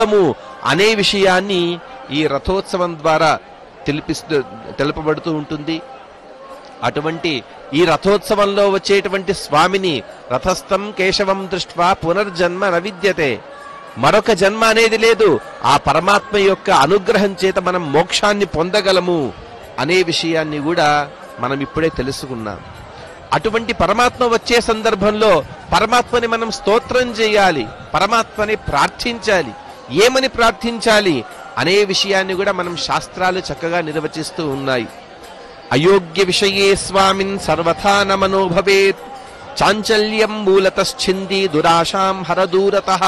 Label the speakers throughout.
Speaker 1: అనే విషయాన్ని ఈ రథోత్సవం ద్వారా తెలుపబడుతూ ఉంటుంది. అటువంటి ఈ రథోత్సవంలో వచ్చేటువంటి స్వామిని రథస్థం కేశవం దృష్ట్వా పునర్జన్మ న విద్యతే, మరొక జన్మ అనేది లేదు, ఆ పరమాత్మ యొక్క అనుగ్రహం చేత మనం మోక్షాన్ని పొందగలము అనే విషయాన్ని కూడా మనం ఇప్పుడే తెలుసుకున్నాం. అటువంటి పరమాత్మ వచ్చే సందర్భంలో పరమాత్మని మనం స్తోత్రం చేయాలి, పరమాత్మని ప్రార్థించాలి. ఏమని ప్రార్థించాలి అనే విషయాన్ని కూడా మనం శాస్త్రాలు చక్కగా నిర్వచిస్తూ ఉన్నాయి. అయోగ్య విషయే స్వామిన్ సర్వథా నమనో భవేత్, చాంచల్యం మూలతశ్చింది దురాశాం హరదూరతః.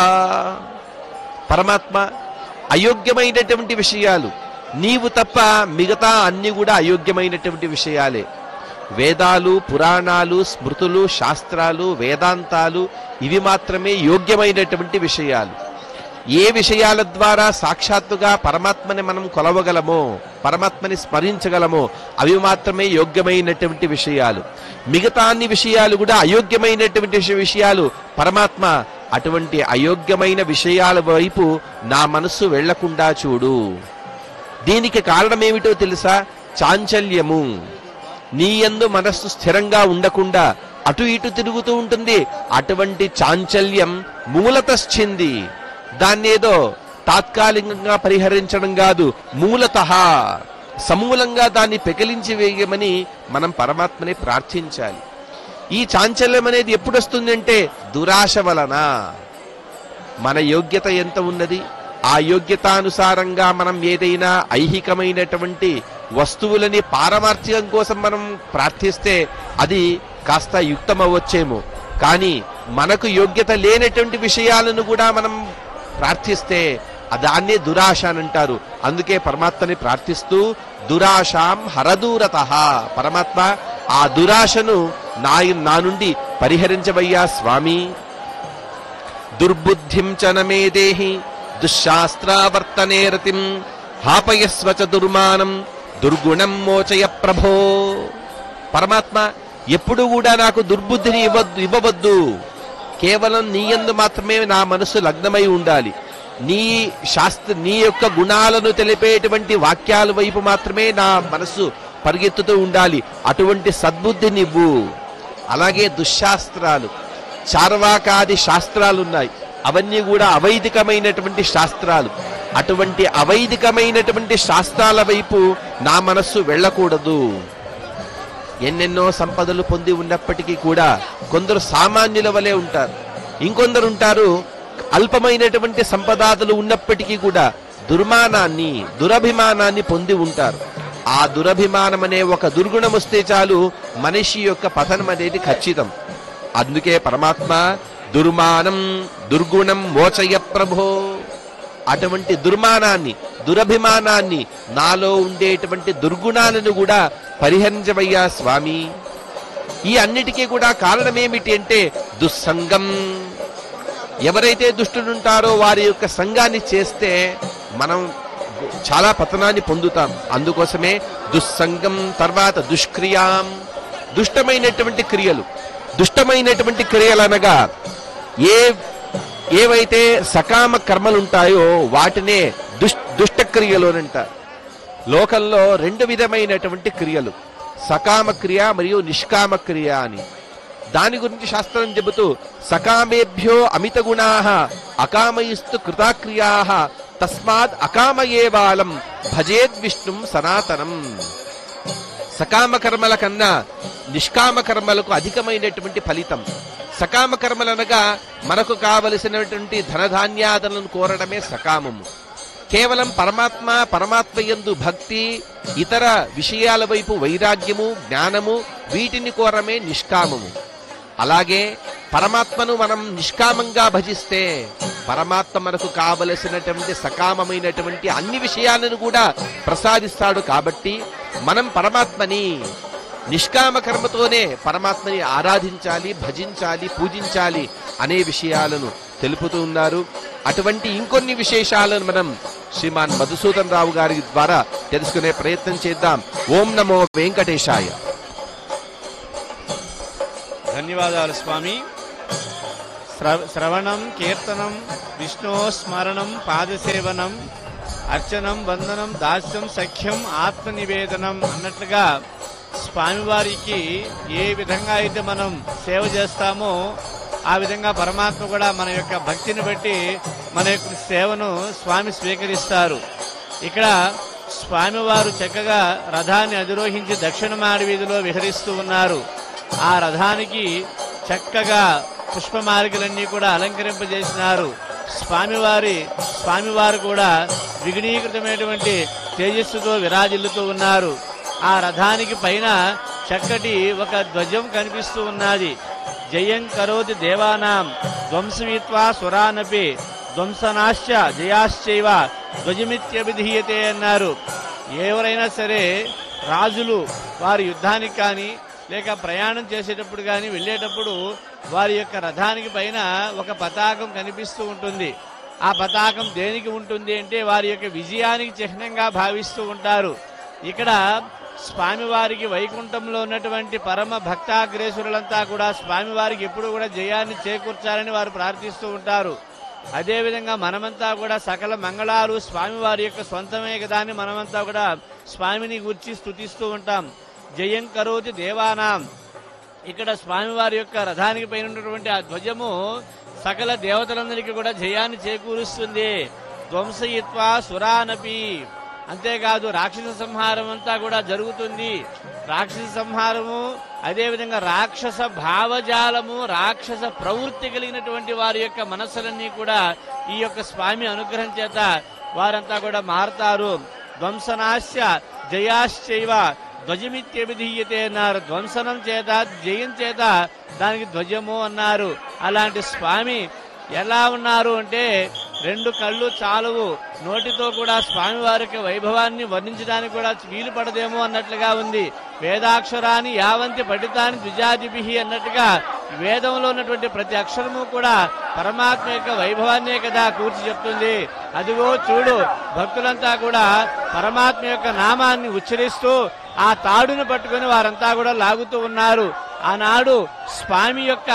Speaker 1: పరమాత్మ అయోగ్యమైనటువంటి విషయాలు, నీవు తప్ప మిగతా అన్ని కూడా అయోగ్యమైనటువంటి విషయాలే. వేదాలు, పురాణాలు, స్మృతులు, శాస్త్రాలు, వేదాంతాలు ఇవి మాత్రమే యోగ్యమైనటువంటి విషయాలు. ఏ విషయాల ద్వారా సాక్షాత్తుగా పరమాత్మని మనం కొలవగలమో, పరమాత్మని స్మరించగలమో అవి మాత్రమే యోగ్యమైనటువంటి విషయాలు. మిగతా అన్ని విషయాలు కూడా అయోగ్యమైనటువంటి విషయాలు. పరమాత్మ అటువంటి అయోగ్యమైన విషయాల వైపు నా మనస్సు వెళ్లకుండా చూడు. దీనికి కారణమేమిటో తెలుసా? చాంచల్యము. నీ యందు మనస్సు స్థిరంగా ఉండకుండా అటు ఇటు తిరుగుతూ ఉంటుంది. అటువంటి చాంచల్యం మూలతశ్చింది. దాన్నేదో తాత్కాలికంగా పరిహరించడం కాదు, మూలతః సమూలంగా దాన్ని పెకిలించి వేయమని మనం పరమాత్మని ప్రార్థించాలి. ఈ చాంచల్యం అనేది ఎప్పుడు వస్తుందంటే దురాశ వలన. మన యోగ్యత ఎంత ఉన్నది, ఆ యోగ్యతానుసారంగా మనం ఏదైనా ఐహికమైనటువంటి వస్తువులని పారమార్థికం కోసం మనం ప్రార్థిస్తే అది కాస్త యుక్తమవచ్చేమో, కానీ మనకు యోగ్యత లేనటువంటి విషయాలను కూడా మనం ప్రార్థిస్తే దాన్నే దురాశ అని అంటారు. అందుకే పరమాత్మని ప్రార్థిస్తూ దురాశాం హరదూరతః, పరమాత్మ ఆ దురాశను నా నుండి పరిహరించవయ్యా స్వామి. దుర్బుద్ధిం చ నమే దేహి దుశ్శాస్త్రావర్తనే రతిం హాపయస్వ చ దుర్మానం దుర్గుణం మోచయ ప్రభో. పరమాత్మ ఎప్పుడు కూడా నాకు దుర్బుద్ధిని ఇవ్వవద్దు. కేవలం నీ యందు మాత్రమే నా మనసు లగ్నమై ఉండాలి. నీ యొక్క గుణాలను తెలిపేటువంటి వాక్యాల వైపు మాత్రమే నా మనసు పరిగెత్తుతూ ఉండాలి. అటువంటి సద్బుద్ధినివ్వు. అలాగే దుశ్శాస్త్రాలు, చార్వాకాది శాస్త్రాలున్నాయి, అవన్నీ కూడా అవైదికమైనటువంటి శాస్త్రాలు. అటువంటి అవైదికమైనటువంటి శాస్త్రాల వైపు నా మనస్సు వెళ్ళకూడదు. ఎన్నెన్నో సంపదలు పొంది ఉన్నప్పటికీ కూడా కొందరు సామాన్యుల వలె ఉంటారు, ఇంకొందరు ఉంటారు అల్పమైనటువంటి సంపదాదులు ఉన్నప్పటికీ కూడా దుర్మానాన్ని, దురభిమానాన్ని పొంది ఉంటారు. ఆ దురభిమానం అనే ఒక దుర్గుణం వస్తే చాలు మనిషి యొక్క పతనం అనేది ఖచ్చితం. అందుకే పరమాత్మ దుర్మానం దుర్గుణం మోచయ ప్రభో. అటువంటి దుర్మానాన్ని, దురభిమానాన్ని, నాలో ఉండేటువంటి దుర్గుణాలను కూడా పరిహరించవయ్యా స్వామి. ఈ అన్నిటికీ కూడా కారణమేమిటి అంటే దుస్సంగం. ఎవరైతే దుష్టులుంటారో వారి యొక్క సంఘాన్ని చేస్తే మనం చాలా పతనాన్ని పొందుతాం. అందుకోసమే దుస్సంగం, తర్వాత దుష్క్రియాం, దుష్టమైనటువంటి క్రియలు. దుష్టమైనటువంటి క్రియలు అనగా ఏవైతే సకామ కర్మలుంటాయో వాటినే దుష్టక్రియలు అని అంటారు. లోకంలో రెండు విధమైనటువంటి క్రియలు, సకామ క్రియ మరియు నిష్కామ క్రియ అని. దాని గురించి శాస్త్రం చెబుతూ సకామేభ్యో అమిత గుణాః అకామయిస్తు కృతాక్రియాః తస్మాత్ అకామయేవాలం భజేద్ విష్ణుం సనాతనం. సకామ కర్మల కన్నా నిష్కామ కర్మలకు అధికమైనటువంటి ఫలితం. సకామ కర్మలనగా మనకు కావలసినటువంటి ధనధాన్యాదులను కోరడమే సకామము. కేవలం పరమాత్మ యందు భక్తి, ఇతర విషయాల వైపు వైరాగ్యము, జ్ఞానము, వీటిని కోరమే నిష్కామము. అలాగే పరమాత్మను మనం నిష్కామంగా భజిస్తే పరమాత్మ మనకు కావలసినటువంటి సకామమైనటువంటి అన్ని విషయాలను కూడా ప్రసాదిస్తాడు. కాబట్టి మనం పరమాత్మని నిష్కామ కర్మతోనే పరమాత్మని ఆరాధించాలి, భజించాలి, పూజించాలి అనే విషయాలను తెలుపుతూ ఉన్నారు. అటువంటి ఇంకొన్ని విశేషాలను మనం శ్రీమాన్ మధుసూదన్ రావు గారి ద్వారా తెలుసుకునే ప్రయత్నం చేద్దాం. ఓం నమో వెంకటేశాయ.
Speaker 2: ధన్యవాదాలు స్వామి. శ్రవణం కీర్తనం విష్ణో స్మరణం పాదసేవనం అర్చనం వందనం దాస్యం సఖ్యం ఆత్మనివేదనం అన్నట్లుగా స్వామివారికి ఏ విధంగా అయితే మనం సేవ చేస్తామో ఆ విధంగా పరమాత్మ కూడా మన యొక్క భక్తిని బట్టి మన యొక్క సేవను స్వామి స్వీకరిస్తారు. ఇక్కడ స్వామివారు చక్కగా రథాన్ని అధిరోహించి దక్షిణ మాడి వీధిలో విహరిస్తూ ఉన్నారు. ఆ రథానికి చక్కగా పుష్పమాలికలన్నీ కూడా అలంకరింపజేసినారు. స్వామివారు కూడా విఘ్నీకృతమైనటువంటి తేజస్సుతో విరాజిల్లుతూ ఉన్నారు. ఆ రథానికి పైన చక్కటి ఒక ధ్వజం కనిపిస్తూ ఉన్నది. జయం కరోతి దేవానాం ధ్వంసమిత్వా సురానపి ధ్వంసనాశ్చ జయాశ్చైవ ధ్వజమిత్యభిధీయతే అన్నారు. ఎవరైనా సరే రాజులు వారి యుద్ధానికి కానీ లేక ప్రయాణం చేసేటప్పుడు కానీ వెళ్ళేటప్పుడు వారి యొక్క రథానికి పైన ఒక పతాకం కనిపిస్తూ ఉంటుంది. ఆ పతాకం దేనికి ఉంటుంది అంటే వారి యొక్క విజయానికి చిహ్నంగా భావిస్తూ ఉంటారు. ఇక్కడ స్వామివారికి వైకుంఠంలో ఉన్నటువంటి పరమ భక్తాగ్రేసురులంతా కూడా స్వామివారికి ఎప్పుడు కూడా జయాన్ని చేకూర్చాలని వారు ప్రార్థిస్తూ ఉంటారు. అదేవిధంగా మనమంతా కూడా సకల మంగళాలు స్వామివారి యొక్క సొంతమే కదా అని మనమంతా కూడా స్వామిని గురించి స్తుతిస్తూ ఉంటాం. జయం కరోతి దేవానాం. ఇక్కడ స్వామివారి యొక్క రథానికి పైన ఉన్నటువంటి ఆ ధ్వజము సకల దేవతలందరికీ కూడా జయాన్ని చేకూరుస్తుంది. ధ్వంసయిత్వా సురానపి. అంతేకాదు రాక్షస సంహారం అంతా కూడా జరుగుతుంది. రాక్షస సంహారము, అదేవిధంగా రాక్షస భావజాలము, రాక్షస ప్రవృత్తి కలిగినటువంటి వారి యొక్క మనస్సులన్నీ కూడా ఈ యొక్క స్వామి అనుగ్రహం చేత వారంతా కూడా మారతారు. ధ్వంసనాశ్య జయాశ్చైవ ధ్వజమిత్యభిధీయతే అన్నారు. ధ్వంసనం చేత జయం చేత దానికి ధ్వజము అన్నారు. అలాంటి స్వామి ఎలా ఉన్నారు అంటే రెండు కళ్ళు చాలువు, నోటితో కూడా స్వామివారికి వైభవాన్ని వర్ణించడానికి కూడా వీలు పడదేమో అన్నట్లుగా ఉంది. వేదాక్షరాన్ని యావంతి పఠితాన్ని ద్విజాదిభి అన్నట్టుగా వేదంలో ఉన్నటువంటి ప్రతి అక్షరము కూడా పరమాత్మ యొక్క వైభవాన్నే కదా కూర్చి చెప్తుంది. అదిగో చూడు, భక్తులంతా కూడా పరమాత్మ యొక్క నామాన్ని ఉచ్చరిస్తూ ఆ తాడును పట్టుకుని వారంతా కూడా లాగుతూ ఉన్నారు. ఆనాడు స్వామి యొక్క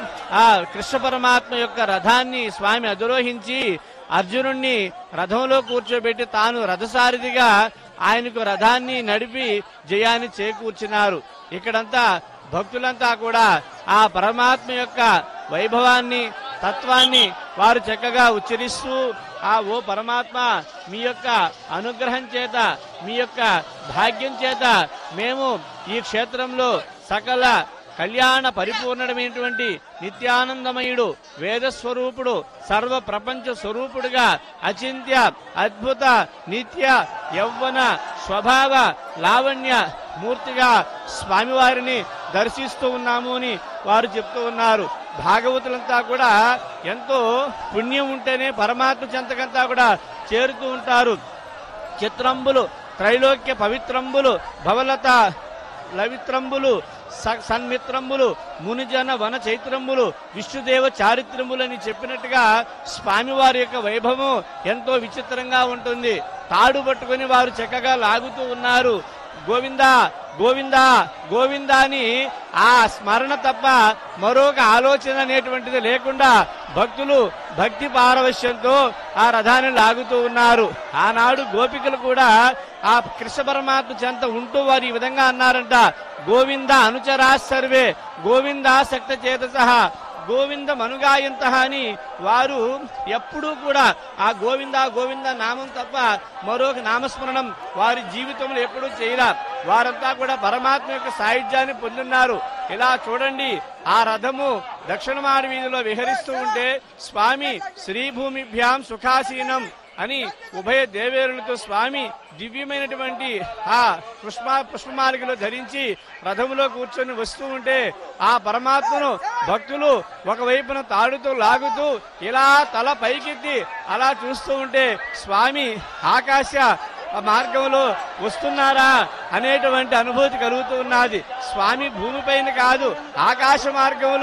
Speaker 2: ఆ కృష్ణ పరమాత్మ యొక్క రథాన్ని స్వామి అధిరోహించి అర్జునుణ్ణి రథంలో కూర్చోబెట్టి తాను రథసారథిగా ఆయనకు రథాన్ని నడిపి జయాన్ని చేకూర్చినారు. ఇక్కడంతా భక్తులంతా కూడా ఆ పరమాత్మ యొక్క వైభవాన్ని, తత్వాన్ని వారు చక్కగా ఉచ్చరిస్తూ ఓ పరమాత్మ, మీ యొక్క అనుగ్రహం చేత, మీ యొక్క భాగ్యం చేత మేము ఈ క్షేత్రంలో సకల కళ్యాణ పరిపూర్ణమైనటువంటి నిత్యానందమయుడు, వేదస్వరూపుడు, సర్వ ప్రపంచ స్వరూపుడుగా అచింత్య అద్భుత నిత్య యౌవన స్వభావ లావణ్య మూర్తిగా స్వామివారిని దర్శిస్తూ ఉన్నాము అని వారు చెప్తూ ఉన్నారు. భాగవతులంతా కూడా ఎంతో పుణ్యం ఉంటేనే పరమాత్మ చెంతకంతా కూడా చేరుతూ ఉంటారు. చిత్రంబులు, త్రైలోక్య పవిత్రంబులు, భవలత లవిత్రంబులు, సన్మిత్రంబులు, మునిజన వన చైత్రంబులు, విష్ణుదేవ చారిత్రములు అని చెప్పినట్టుగా స్వామివారి యొక్క వైభవం ఎంతో విచిత్రంగా ఉంటుంది. తాడు పట్టుకుని వారు చక్కగా లాగుతూ ఉన్నారు. గోవిందా గోవిందా గోవిందా అని ఆ స్మరణ తప్ప మరొక ఆలోచన అనేటువంటిది లేకుండా భక్తులు భక్తి పారవశ్యంతో ఆ రథాన్ని లాగుతూ ఉన్నారు. ఆనాడు గోపికలు కూడా ఆ కృష్ణ పరమాత్మ చెంత ఉంటూ వారు ఈ విధంగా అన్నారంట, గోవింద అనుచరా సర్వే గోవిందా సక్త చేతసః గోవింద మనుగాయంత అని వారు ఎప్పుడూ కూడా ఆ గోవింద గోవింద నామం తప్ప మరొక నామస్మరణం వారి జీవితంలో ఎప్పుడూ చేయరా. వారంతా కూడా పరమాత్మ యొక్క సాయుధ్యాన్ని పొందున్నారు. ఇలా చూడండి, ఆ రథము దక్షిణమాడి వీధిలో విహరిస్తూ ఉంటే స్వామి శ్రీభూమిభ్యాం సుఖాసీనం అని ఉభయ దేవేరులతో స్వామి దివ్యమైనటువంటి ఆ పుష్పమాలికలు ధరించి రథములో కూర్చొని వస్తూ ఉంటే ఆ పరమాత్మను భక్తులు ఒకవైపున తాడుతూ లాగుతూ ఇలా తల పైకెత్తి అలా చూస్తూ ఉంటే స్వామి ఆకాశ మార్గంలో వస్తున్నారా అనేటువంటి అనుభూతి కలుగుతూ ఉన్నది. స్వామి భూమిపైన కాదు, ఆకాశ మార్గంలో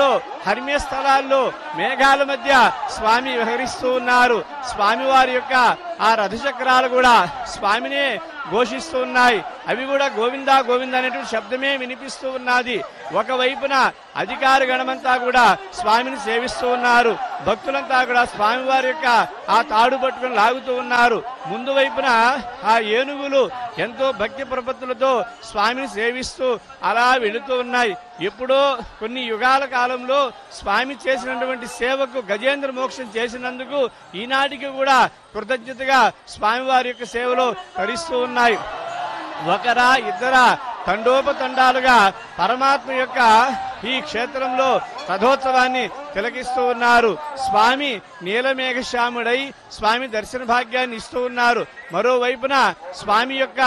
Speaker 2: హర్మ్య స్థలాల్లో మేఘాల మధ్య స్వామి విహరిస్తూ ఉన్నారు. స్వామివారి యొక్క ఆ రథచక్రాలు కూడా స్వామినే ఘోషిస్తూ ఉన్నాయి. అవి కూడా గోవిందా గోవింద అనేటువంటి శబ్దమే వినిపిస్తూ ఉన్నది. ఒకవైపున అధికార గణమంతా కూడా స్వామిని సేవిస్తూ ఉన్నారు. భక్తులంతా కూడా స్వామివారి యొక్క ఆ తాడు పట్టుకుని లాగుతూ ఉన్నారు. ముందు వైపున ఆ ఏనుగులు ఎంతో భక్తి ప్రపత్తులతో స్వామిని సేవిస్తూ అలా వెళుతూ ఉన్నాయి. ఎప్పుడో కొన్ని యుగాల కాలంలో స్వామి చేసినటువంటి సేవకు గజేంద్ర మోక్షం చేసినందుకు ఈనాటికి కూడా కృతజ్ఞతగా స్వామివారి యొక్క సేవలో తరిస్తూ ఉన్నాయి. ఒకరా ఇద్దరా తండోపతండాలుగా పరమాత్మ యొక్క ఈ క్షేత్రంలో రథోత్సవాన్ని తిలకిస్తూ ఉన్నారు. స్వామి నీలమేఘశ్యాముడై స్వామి దర్శన భాగ్యాన్ని ఇస్తూ ఉన్నారు. మరోవైపున స్వామి యొక్క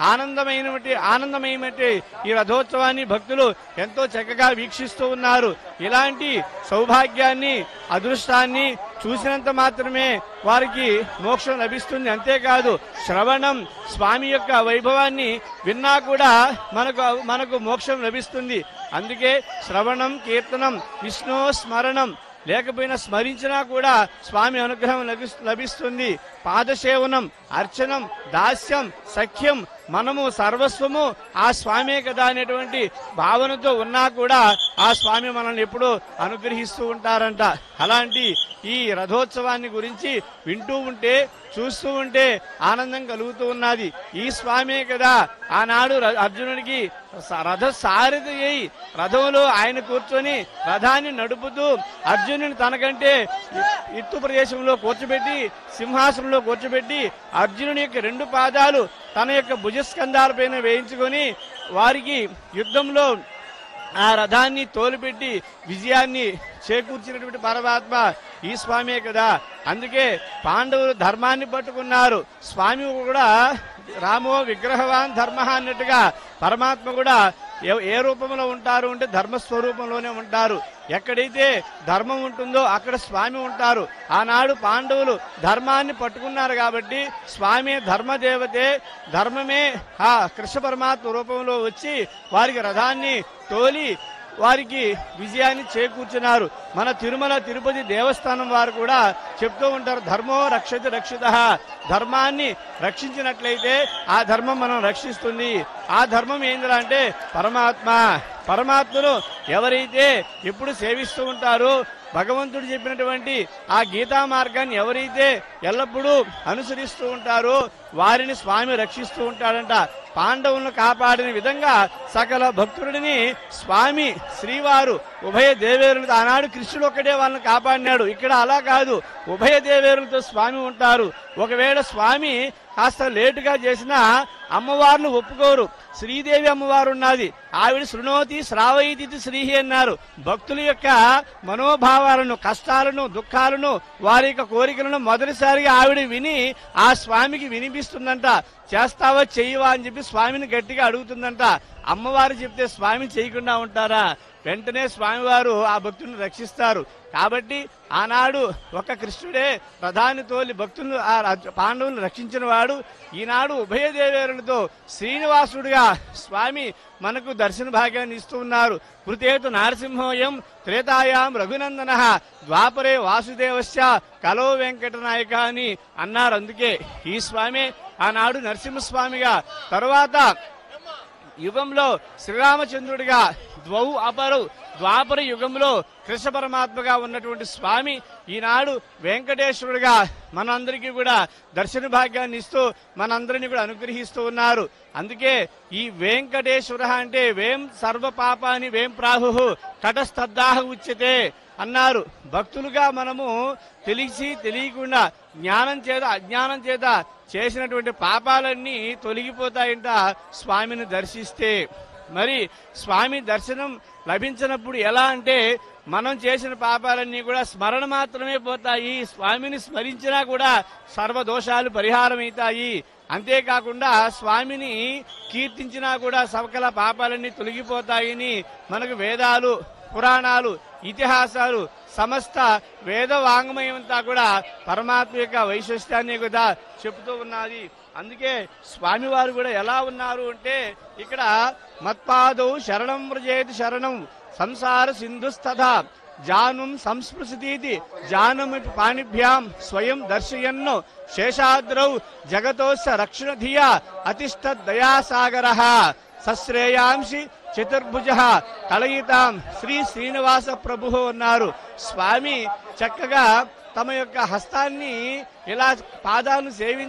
Speaker 2: ఆనందమయమైనటువంటి ఈ రథోత్సవాన్ని భక్తులు ఎంతో చక్కగా వీక్షిస్తూ ఉన్నారు. ఇలాంటి సౌభాగ్యాన్ని అదృష్టాన్ని చూసినంత మాత్రమే వారికి మోక్షం లభిస్తుంది. అంతేకాదు శ్రవణం స్వామి యొక్క వైభవాన్ని విన్నా కూడా మనకు మోక్షం లభిస్తుంది. అందుకే శ్రవణం కీర్తనం విష్ణు స్మరణం లేకపోయినా స్మరించినా కూడా స్వామి అనుగ్రహం లభిస్తుంది. పాదసేవనం అర్చనం దాస్యం సఖ్యం మనము సర్వస్వము ఆ స్వామే కదా అనేటువంటి భావనతో ఉన్నా కూడా ఆ స్వామి మనల్ని ఎప్పుడూ అనుగ్రహిస్తూ ఉంటారంట. అలాంటి ఈ రథోత్సవాన్ని గురించి వింటూ ఉంటే చూస్తూ ఉంటే ఆనందం కలుగుతూ ఉన్నది. ఈ స్వామే కదా ఆనాడు అర్జునుడికి రథ సారథి అయి రథంలో ఆయన కూర్చొని రథాన్ని నడుపుతూ అర్జునుని తనకంటే ఎత్తు ప్రదేశంలో కూర్చోబెట్టి సింహాసనంలో కూర్చోబెట్టి అర్జునుని యొక్క రెండు పాదాలు తన యొక్క భుజస్కంధాలపైన వేయించుకొని వారికి యుద్ధంలో ఆ రథాన్ని తోలుపెట్టి విజయాన్ని చేకూర్చినటువంటి పరమాత్మ ఈ స్వామే కదా. అందుకే పాండవులు ధర్మాన్ని పట్టుకున్నారు. స్వామి కూడా రామో విగ్రహవాన్ ధర్మ అన్నట్టుగా పరమాత్మ కూడా ఏ రూపంలో ఉంటారు అంటే ధర్మస్వరూపంలోనే ఉంటారు. ఎక్కడైతే ధర్మం ఉంటుందో అక్కడ స్వామి ఉంటారు. ఆనాడు పాండవులు ధర్మాన్ని పట్టుకున్నారు కాబట్టి స్వామి ధర్మదేవతే, ధర్మమే ఆ కృష్ణ పరమాత్మ రూపంలో వచ్చి వారికి రథాన్ని తోలి వారికి విజయాన్ని చేకూర్చున్నారు. మన తిరుమల తిరుపతి దేవస్థానం వారు కూడా చెప్తూ ఉంటారు, ధర్మో రక్షతి రక్షిత. ధర్మాన్ని రక్షించినట్లయితే ఆ ధర్మం మనం రక్షిస్తుంది. ఆ ధర్మం ఏందిరా అంటే పరమాత్మ. పరమాత్మను ఎవరైతే ఎప్పుడు సేవిస్తూ ఉంటారో భగవంతుడు చెప్పినటువంటి ఆ గీతా మార్గాన్ని ఎవరైతే ఎల్లప్పుడూ అనుసరిస్తూ ఉంటారో వారిని స్వామి రక్షిస్తూ ఉంటాడంట. పాండవులను కాపాడిన విధంగా సకల భక్తుడిని స్వామి శ్రీవారు ఉభయ దేవేరులతో ఆనాడు కృష్ణుడు ఒక్కడే వాళ్ళని కాపాడినాడు. ఇక్కడ అలా కాదు, ఉభయ దేవేరులతో స్వామి ఉంటారు. ఒకవేళ స్వామి కాస్త లేటుగా చేసిన అమ్మవార్లు ఒప్పుకోరు. శ్రీదేవి అమ్మవారు ఉన్నది, ఆవిడ శృణోతి శ్రావయితి శ్రీహి అన్నారు. భక్తుల యొక్క మనోభావాలను, కష్టాలను, దుఃఖాలను, వారి యొక్క కోరికలను మొదటిసారిగా ఆవిడ విని ఆ స్వామికి వినిపిస్తుందంట. చేస్తావా చెయ్యవా అని చెప్పి స్వామిని గట్టిగా అడుగుతుందంట. అమ్మవారు చెప్తే స్వామి చేయకుండా ఉంటారా? వెంటనే స్వామివారు ఆ భక్తులను రక్షిస్తారు. కాబట్టి ఆనాడు ఒక కృష్ణుడే రథాన్ని తోలి భక్తులను ఆ పాండవులను రక్షించిన వాడు. ఈనాడు ఉభయ దేవేరులతో శ్రీనివాసుడిగా స్వామి మనకు దర్శన భాగ్యాన్ని ఇస్తూ ఉన్నారు. కృతేతు నారసింహోయం త్రేతాయాం రఘునందన ద్వాపరే వాసుదేవశ్చ కలో వెంకటనాయక అని అన్నారు. అందుకే ఈ స్వామి ఆనాడు నరసింహస్వామిగా, తరువాత యుగంలో శ్రీరామచంద్రుడిగా, ద్వాపర యుగంలో కృష్ణ పరమాత్మగా ఉన్నటువంటి స్వామి ఈనాడు వెంకటేశ్వరుడిగా మనందరికీ కూడా దర్శన భాగ్యాన్ని ఇస్తూ మనందరినీ కూడా అనుగ్రహిస్తూ ఉన్నారు. అందుకే ఈ వెంకటేశ్వర అంటే వేం సర్వ పాపాని వేం ప్రాహు తటస్థద్దాహ ఉచ్యతే అన్నారు. భక్తులుగా మనము తెలిసి తెలియకుండా జ్ఞానం చేత అజ్ఞానం చేత చేసినటువంటి పాపాలన్నీ తొలగిపోతాయంట స్వామిని దర్శిస్తే. మరి స్వామి దర్శనం లభించినప్పుడు ఎలా అంటే మనం చేసిన పాపాలన్నీ కూడా స్మరణ మాత్రమే పోతాయి. స్వామిని స్మరించినా కూడా సర్వదోషాలు పరిహారం అవుతాయి. అంతేకాకుండా స్వామిని కీర్తించినా కూడా సకల పాపాలన్నీ తొలగిపోతాయని మనకు వేదాలు, పురాణాలు, ఇతిహాసాలు, సమస్త వేద వాంగ్మయం అంతా కూడా పరమాత్మ యొక్క వైశిష్ట్యాన్ని కూడా చెబుతూ ఉన్నది. అందుకే స్వామివారు కూడా ఎలా ఉన్నారు అంటే ఇక్కడ మత్పాదౌ శరణం వ్రజేతి శరణం సంసార సింధుస్తథా జానుం సంస్పృశతీతి జానమితి పాణిభ్యాం స్వయం దర్శయన్నో శేషాద్రౌ జగతోస్య రక్షణధియా అతిష్ఠద్ దయాసాగరః సశ్రేయాంసి చతుర్భుజ కళయితాం శ్రీ శ్రీనివాస ప్రభు అన్నారు. స్వామి చక్కగా తమ యొక్క హస్తాన్ని ఇలా పాదాలను సేవించి